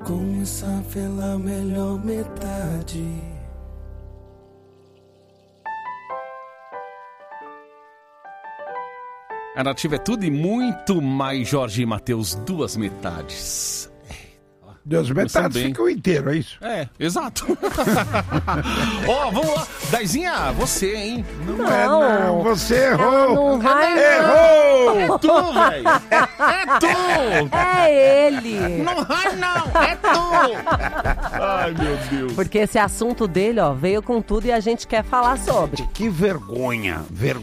começar pela melhor metade. A Nativa é tudo e muito mais Jorge e Matheus, duas metades. Duas metades fica o inteiro, é isso? É, exato. Ó, vamos lá. Daizinha, você, hein? Não, você errou. Não vai, errou! É tu, velho. É tu. É ele. Não vai, não. É tu. Ai, meu Deus. Porque esse assunto dele, ó, veio com tudo e a gente quer falar sobre. Que vergonha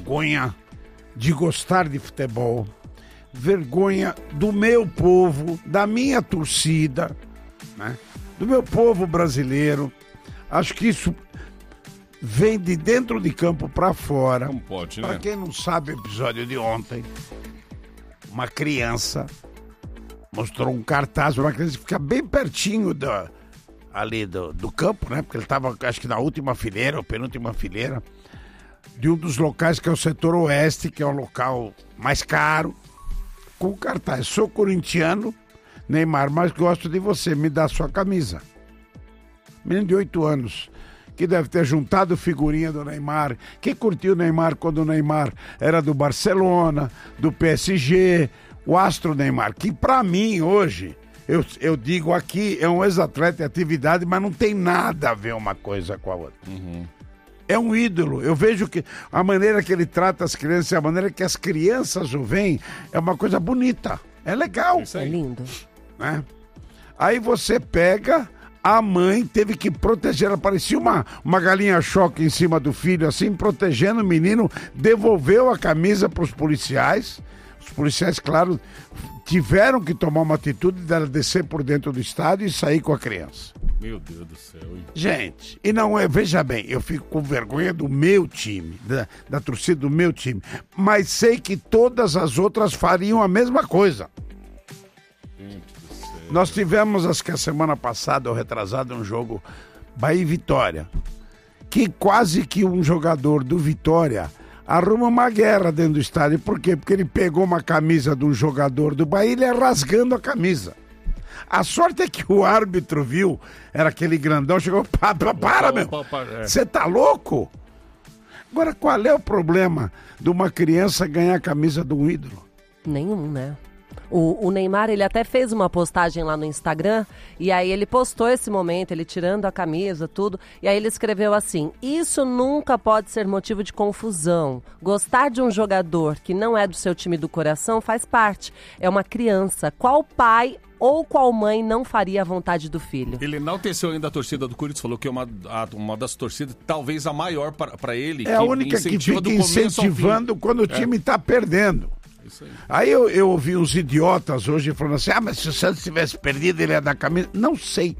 de gostar de futebol. Vergonha do meu povo, da minha torcida, né? Do meu povo brasileiro. Acho que isso vem de dentro de campo para fora. Não pode, né? Para quem não sabe o episódio de ontem, uma criança mostrou um cartaz, uma criança que fica bem pertinho do campo, né? Porque ele estava, acho que na última fileira ou penúltima fileira, de um dos locais que é o setor oeste, que é o local mais caro, com o cartaz: sou corintiano, Neymar, mas gosto de você, me dá sua camisa. Menino de 8 anos, que deve ter juntado figurinha do Neymar, que curtiu o Neymar quando o Neymar era do Barcelona, do PSG, o astro Neymar, que pra mim hoje, eu digo aqui, é um ex-atleta em atividade, mas não tem nada a ver uma coisa com a outra. Uhum. É um ídolo. Eu vejo que a maneira que ele trata as crianças, a maneira que as crianças o veem, é uma coisa bonita. É legal. É lindo. Né? Aí você pega, a mãe teve que proteger, ela parecia uma galinha choque em cima do filho, assim, protegendo o menino, devolveu a camisa para os policiais. Os policiais, claro, tiveram que tomar uma atitude dela descer por dentro do estádio e sair com a criança. Meu Deus do céu, hein? Gente, e não é, veja bem, eu fico com vergonha do meu time, da torcida do meu time, mas sei que todas as outras fariam a mesma coisa. Nós tivemos, acho que a semana passada ou retrasada, um jogo Bahia e Vitória, que quase que um jogador do Vitória arruma uma guerra dentro do estádio. Por quê? Porque ele pegou uma camisa de um jogador do Bahia e ele ia rasgando a camisa. A sorte é que o árbitro viu, era aquele grandão, chegou, para meu, você tá louco? Agora, qual é o problema de uma criança ganhar a camisa de um ídolo? Nenhum, né? O Neymar, ele até fez uma postagem lá no Instagram, e aí ele postou esse momento, ele tirando a camisa, tudo, e aí ele escreveu assim: isso nunca pode ser motivo de confusão. Gostar de um jogador que não é do seu time do coração faz parte. É uma criança. Qual pai ou qual mãe não faria a vontade do filho? Ele enalteceu ainda a torcida do Corinthians, falou que é uma das torcidas, talvez a maior para ele. É a única que fica incentivando quando o time está perdendo. Aí eu ouvi uns idiotas hoje falando assim: mas se o Santos tivesse perdido, ele ia dar camisa. Não sei.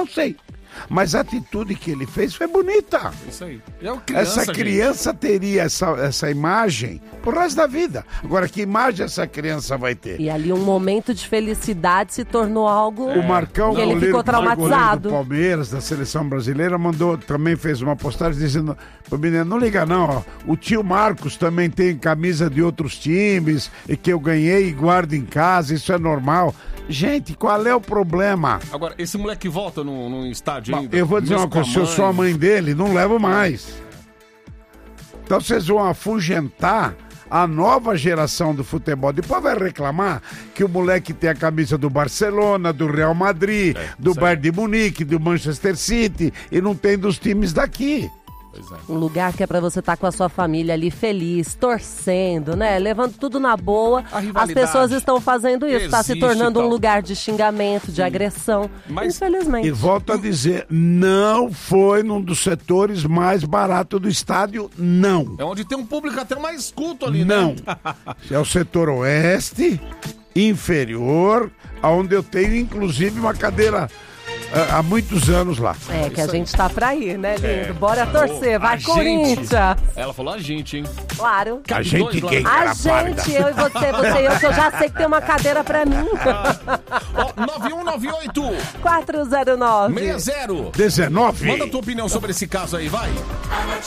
Mas a atitude que ele fez foi bonita. Isso aí. Essa criança teria essa imagem pro resto da vida. Agora, que imagem essa criança vai ter? E ali um momento de felicidade se tornou algo O Marcão, que ele ficou traumatizado. Do Palmeiras, da seleção brasileira, também fez uma postagem dizendo: menino, não liga não, ó, o tio Marcos também tem camisa de outros times e que eu ganhei e guardo em casa, isso é normal. Gente, qual é o problema? Agora, esse moleque volta no estádio ainda? Eu vou dizer uma coisa: se eu sou a mãe dele, não levo mais. Então vocês vão afugentar a nova geração do futebol. Depois vai reclamar que o moleque tem a camisa do Barcelona, do Real Madrid, do Bayern de Munique, do Manchester City, e não tem dos times daqui. Um lugar que é pra você estar com a sua família ali feliz, torcendo, né? Levando tudo na boa. As pessoas estão fazendo isso. Está se tornando um lugar de xingamento, de agressão. Infelizmente. E volto a dizer, não foi num dos setores mais baratos do estádio, não. É onde tem um público até mais culto ali, não. né? É o setor oeste, inferior, onde eu tenho inclusive uma cadeira há muitos anos lá. É, que a gente tá pra ir, né, lindo? Bora torcer, vai Corinthians! Ela falou a gente, hein? Claro. A gente quem? A gente, eu e você e eu, que eu já sei que tem uma cadeira pra mim. 9198 409 60 19. Manda a tua opinião sobre esse caso aí, vai.